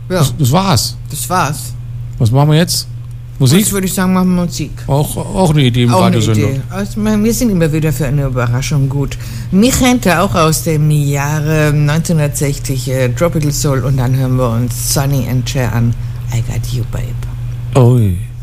Ja. Das war's. Das war's. Was machen wir jetzt? Musik? Jetzt würde ich sagen, machen wir Musik. Auch eine Idee im Auch eine Radiosender. Idee. Also, wir sind immer wieder für eine Überraschung gut. Mich kennt er auch aus dem Jahre 1960, Tropical Soul, und dann hören wir uns Sonny and Cher an. I Got You, Babe. Ui.